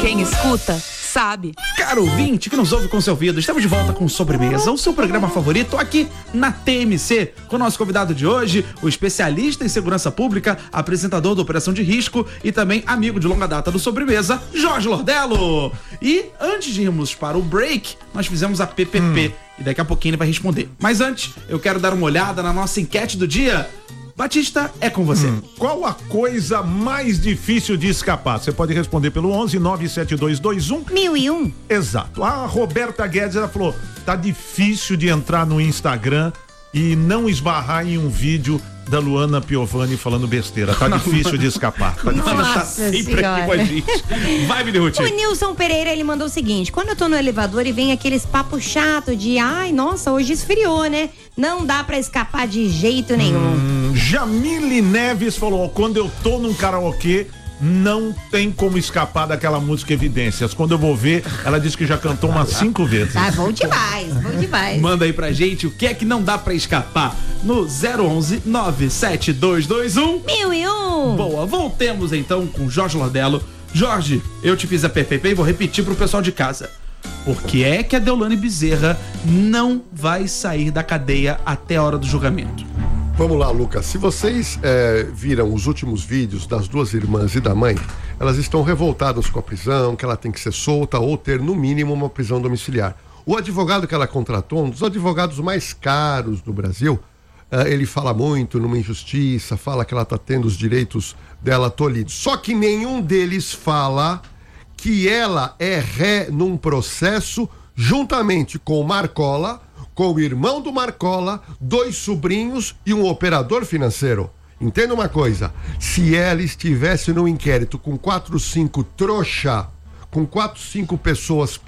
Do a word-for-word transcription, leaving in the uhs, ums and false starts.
Quem escuta, sabe. Caro ouvinte que nos ouve com seu ouvido, estamos de volta com Sobremesa, o seu programa favorito aqui na T M C, com o nosso convidado de hoje, o especialista em segurança pública, apresentador da Operação de Risco e também amigo de longa data do Sobremesa, Jorge Lordello. E antes de irmos para o break, nós fizemos a P P P hum. e daqui a pouquinho ele vai responder. Mas antes, eu quero dar uma olhada na nossa enquete do dia. Batista, é com você. Hum, qual a coisa mais difícil de escapar? Você pode responder pelo onze nove sete dois dois um mil e um. Exato. A Roberta Guedes, ela falou, tá difícil de entrar no Instagram e não esbarrar em um vídeo da Luana Piovani falando besteira. Tá difícil de escapar. Tá difícil. Nossa tá sempre senhora. aqui com a gente. Vai, Minuti. O Nilson Pereira, ele mandou o seguinte: quando eu tô no elevador e vem aqueles papos chato de ai, nossa, hoje esfriou, né? Não dá pra escapar de jeito nenhum. Hum, Jamile Neves falou, quando eu tô num karaokê, não tem como escapar daquela música Evidências. Quando eu vou ver, ela disse que já cantou umas cinco vezes. Tá bom demais, bom demais. Manda aí pra gente o que é que não dá pra escapar no zero onze nove sete dois dois um mil e um. Boa, voltemos então com Jorge Lordello. Jorge, eu te fiz a P P P e vou repetir pro pessoal de casa. Por que é que a Deolane Bezerra não vai sair da cadeia até a hora do julgamento? Vamos lá, Lucas. Se vocês é, viram os últimos vídeos das duas irmãs e da mãe, elas estão revoltadas com a prisão, que ela tem que ser solta ou ter, no mínimo, uma prisão domiciliar. O advogado que ela contratou, um dos advogados mais caros do Brasil, é, ele fala muito numa injustiça, fala que ela está tendo os direitos dela tolhidos. Só que nenhum deles fala que ela é ré num processo juntamente com o Marcola, com o irmão do Marcola, dois sobrinhos e um operador financeiro. Entenda uma coisa, se ela estivesse no inquérito com quatro, cinco trouxa, com quatro, cinco pessoas